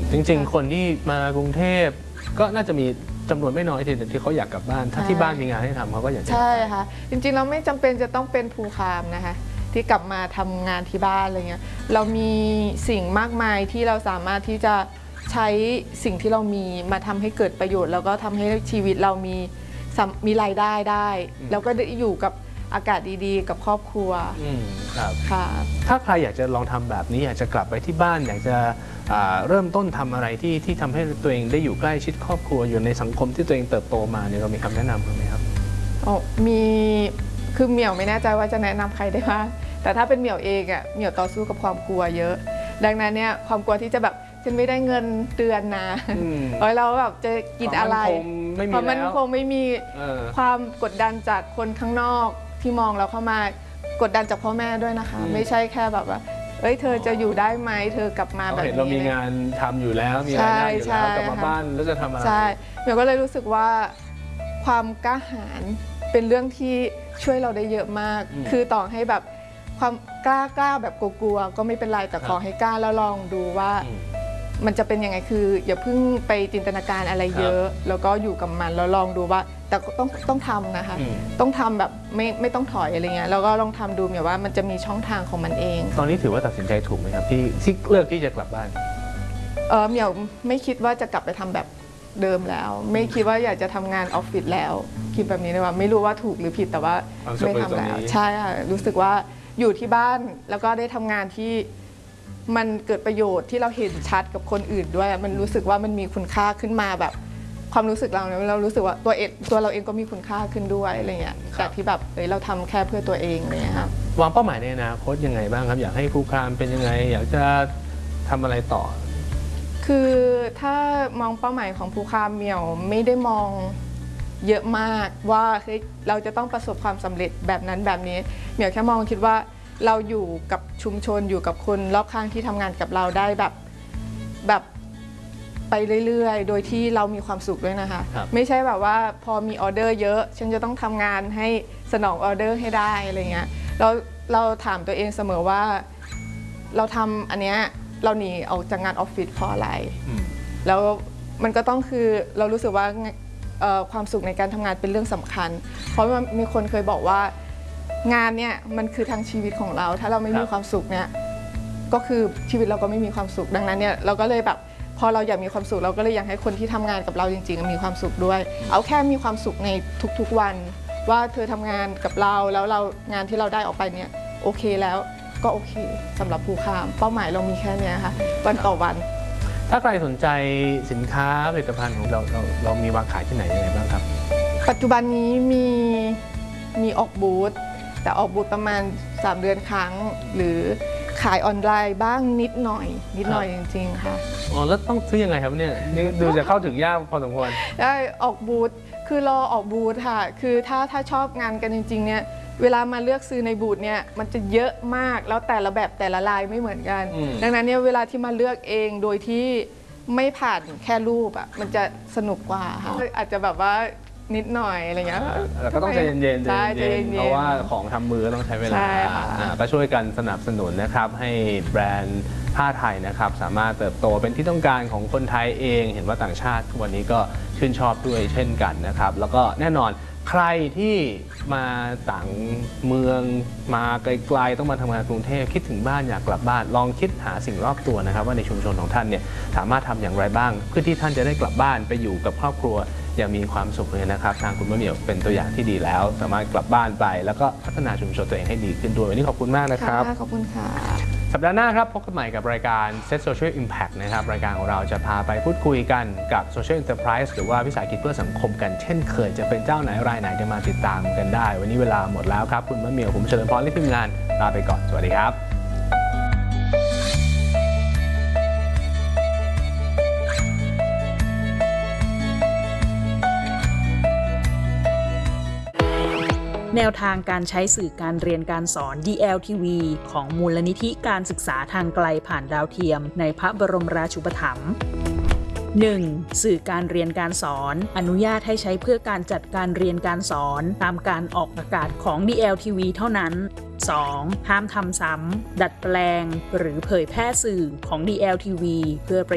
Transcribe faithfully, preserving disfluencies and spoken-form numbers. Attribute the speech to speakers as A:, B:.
A: จริงๆคนที่มากรุงเทพก็น่าจะมีจำนวนไม่น้อยทีเดียวที่เขาอยากกลับบ้านถ้าที่บ้านมีงานให้ทำเขาก็อยากจะ
B: ใช่ค่ะจริงๆเราไม่จำเป็นจะต้องเป็นภูคามนะคะที่กลับมาทำงานที่บ้านอะไรเงี้ยเรามีสิ่งมากมายที่เราสามารถที่จะใช้สิ่งที่เรามีมาทำให้เกิดประโยชน์แล้วก็ทำให้ชีวิตเรามีมีรายได้ได้แล้วก็ได้อยู่กับอากาศดีๆกับครอบครัว
A: ครับ
B: ค่ะ
A: ถ้าใครอยากจะลองทำแบบนี้อยากจะกลับไปที่บ้านอยากจะเริ่มต้นทำอะไรที่ที่ทำให้ตัวเองได้อยู่ใกล้ชิดครอบครัวอยู่ในสังคมที่ตัวเองเติบโตมาเนี่ยเรามีคำแนะนำไหมครับ
B: อ๋อมีคือเหมียวไม่แน่ใจว่าจะแนะนำใครได้บ้างแต่ถ้าเป็นเหมียวเองอ่ะเหมียวต่อสู้กับความกลัวเยอะดังนั้นเนี่ยความกลัวที่จะแบบฉันไม่ได้เงินเดือนนะเพราะเราแบบจะกินอะไรเพราะมันคงไม่มีความกดดันจากคนข้างนอกที่มองเราเข้ามากดดันจากพ่อแม่ด้วยนะคะไม่ใช่แค่แบบว่าเอ้ยเธอจะอยู่ได้ไหมเธอกลับมาแบบนี้เห็น
A: เรามีงานทำอยู่แล้วมีรายได้อยู่แล้วกลับมาบ้านแล้วจะทำอะไร
B: ใช่เหมียวก็เลยรู้สึกว่าความกล้าหาญเป็นเรื่องที่ช่วยเราได้เยอะมากคือต่อให้แบบความกล้ากล้าแบบกลัวๆก็ไม่เป็นไรแต่ขอให้กล้าแล้วลองดูว่ามันจะเป็นยังไงคืออย่าเพิ่งไปจินตนาการอะไรเยอะแล้วก็อยู่กับมันแล้วลองดูว่าแต่ต้องต้องทำนะคะต้องทำแบบไม่ไม่ต้องถอยอะไรเงี้ยแล้วก็ลองทำดูแบบว่ามันจะมีช่องทางของมันเอง
A: ตอนนี้ถือว่าตัดสินใจถูกไหมครับที่ที่เลือกที่จะกลับบ้าน
B: เออเหมียวไม่คิดว่าจะกลับไปทำแบบเดิมแล้วไม่คิดว่าอยากจะทำงานออฟฟิศแล้วคิดแบบนี้เลยว่าไม่รู้ว่าถูกหรือผิดแต่ว่าไม่ทำแล้วใช่ค่ะรู้สึกว่าอยู่ที่บ้านแล้วก็ได้ทำงานที่มันเกิดประโยชน์ที่เราเห็นชัดกับคนอื่นด้วยมันรู้สึกว่ามันมีคุณค่าขึ้นมาแบบความรู้สึกเราเนี่ยเรารู้สึกว่าตัวเองตัวเราเองก็มีคุณค่าขึ้นด้วยอะไรเงี้ยจากที่แบบเฮ้ยเราทำแค่เพื่อตัวเองอะไรเงี้ยครับ
A: วางเป้าหมายในอนาคตยังไงบ้างครับอยากให้ภูคามเป็นยังไงอยากจะทำอะไรต่อ
B: คือถ้ามองเป้าหมายของภูคามเหมียวไม่ได้มองเยอะมากว่าเฮ้ยเราจะต้องประสบความสำเร็จแบบนั้นแบบนี้เหมียวแค่มองคิดว่าเราอยู่กับชุมชนอยู่กับคนรอบข้างที่ทำงานกับเราได้แบบแบบไปเรื่อยๆโดยที่เรามีความสุขด้วยนะคะไม่ใช่แบบว่าพอมีออเดอร์เยอะฉันจะต้องทำงานให้สนองออเดอร์ให้ได้อะไรเงี้ยเราเราถามตัวเองเสมอว่าเราทำอันเนี้ยเราหนีออกจากงานออฟฟิศเพราะอะไรแล้วมันก็ต้องคือเรารู้สึกว่าความสุขในการทำงานเป็นเรื่องสำคัญเพราะว่ามีคนเคยบอกว่างานเนี่ยมันคือทางชีวิตของเราถ้าเราไม่มีความสุขเนี่ยก็คือชีวิตเราก็ไม่มีความสุขดังนั้นเนี่ยเราก็เลยแบบพอเราอยากมีความสุขเราก็เลยอยากให้คนที่ทำงานกับเราจริงๆมีความสุขด้วยเอาแค่มีความสุขในทุกๆวันว่าเธอทำงานกับเราแล้วเรางานที่เราได้ออกไปเนี่ยโอเคแล้วก็โอเคสำหรับภูคามเป้าหมายเรามีแค่นี้ค่ะวันต่อวัน
A: ถ้าใครสนใจสินค้าผลิตภัณฑ์ของเราเราเรามีวางขายที่ไหนยังไงบ้างครับ
B: ปัจจุบันนี้มีมีออกบูธแต่ออกบูธประมาณสามเดือนครั้งหรือขายออนไลน์บ้างนิดหน่อยนิดหน่อยจริงๆค่ะ
A: อ๋อแล้วต้องซื้อยังไงครับเนี่ยนี่ดูจะเข้าถึงยากพอสมควร
B: ได้ออกบูธคือรอออกบูธค่ะคือถ้าถ้าชอบงานกันจริงๆเนี่ยเวลามาเลือกซื้อในบูธเนี่ยมันจะเยอะมากแล้วแต่ละแบบแต่ละลายไม่เหมือนกันดังนั้นเนี่ยเวลาที่มาเลือกเองโดยที่ไม่ผ่านแค่รูปอ่ะมันจะสนุกกว่าค่ะอาจจะแบบว่านิดหน่อยอะไรเงี้ย
A: แล้วก็ต้องใจเย็นๆเพราะว่าของทำมือต้องใช้เวลาก็ช่วยกันสนับสนุนนะครับให้แบรนด์ผ้าไทยนะครับสามารถเติบโตเป็นที่ต้องการของคนไทยเองเห็นว่าต่างชาติวันนี้ก็ชื่นชอบด้วยเช่นกันนะครับแล้วก็แน่นอนใครที่มาต่างเมืองมาไกลๆต้องมาทำงานกรุงเทพคิดถึงบ้านอยากกลับบ้านลองคิดหาสิ่งรอบตัวนะครับว่าในชุมชนของท่านเนี่ยสามารถทำอย่างไรบ้างเพื่อที่ท่านจะได้กลับบ้านไปอยู่กับครอบครัวอย่างมีความสุขเลยนะครับทางคุณมะเหมี่ยวเป็นตัวอย่างที่ดีแล้วสามารถกลับบ้านไปแล้วก็พัฒนาชุมชนตัวเองให้ดีขึ้นด้วยวันนี้ขอบคุณมากนะครับ
B: ขอบคุณค่ะ
A: สัปดาห์หน้าครับพบกันใหม่กับรายการ Set Social Impact นะครับรายการของเราจะพาไปพูดคุยกันกับ Social Enterprise หรือว่าวิสาหกิจเพื่อสังคมกันเช่นเคยจะเป็นเจ้าไหนรายไหนจะมาติดตามกันได้วันนี้เวลาหมดแล้วครับคุณมะเหมี่ยวผมเฉลิมพรและทีมงานลาไปก่อนสวัสดีครับ
C: แนวทางการใช้สื่อการเรียนการสอน ดี แอล ที วี ของมูลนิธิการศึกษาทางไกลผ่านดาวเทียมในพระบรมราชูปถัมภ์ หนึ่ง. สื่อการเรียนการสอนอนุญาตให้ใช้เพื่อการจัดการเรียนการสอนตามการออกอากาศของ ดี แอล ที วี เท่านั้น สอง. ห้ามทำซ้ำดัดแปลงหรือเผยแพร่สื่อของ ดี แอล ที วี เพื่อประ